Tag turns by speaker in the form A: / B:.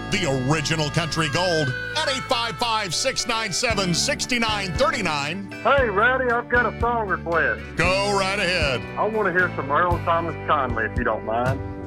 A: the original country gold, at 855-697-6939.
B: Hey, Rowdy, I've got a song request.
A: Go right ahead.
B: I want to hear some Earl Thomas Conley, if you don't mind.